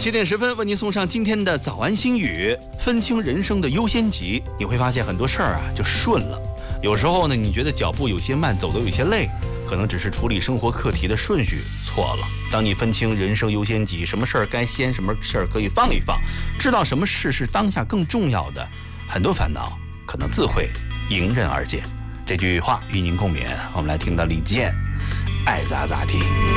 7点10分为您送上今天的早安心语，分清人生的优先级，你会发现很多事儿啊就顺了。有时候呢，你觉得脚步有些慢，走得有些累，可能只是处理生活课题的顺序错了。当你分清人生优先级，什么事儿该先，什么事儿可以放一放，知道什么事是当下更重要的，很多烦恼可能自会迎刃而解。这句话与您共勉。我们来听到李健，爱咋咋地。